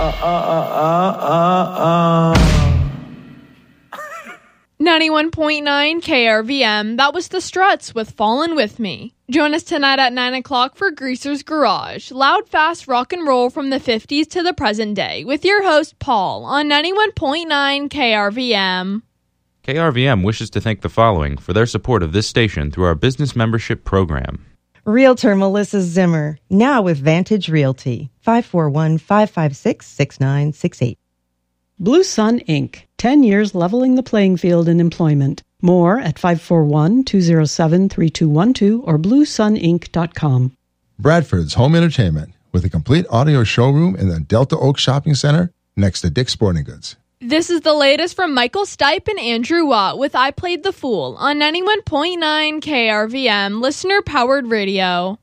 91.9 KRVM, that was the Struts with Fallin' With Me. Join us tonight at 9 o'clock for Greaser's Garage, loud, fast rock and roll from the 50s to the present day, with your host Paul on 91.9 KRVM. KRVM wishes to thank the following for their support of this station through our business membership program. Realtor Melissa Zimmer, now with Vantage Realty, 541-556-6968. Blue Sun Inc., 10 years leveling the playing field in employment. More at 541-207-3212 or bluesuninc.com. Bradford's Home Entertainment, with a complete audio showroom in the Delta Oak Shopping Center next to Dick's Sporting Goods. This is the latest from Michael Stipe and Andrew Watt with I Played the Fool on 91.9 KRVM, listener-powered radio.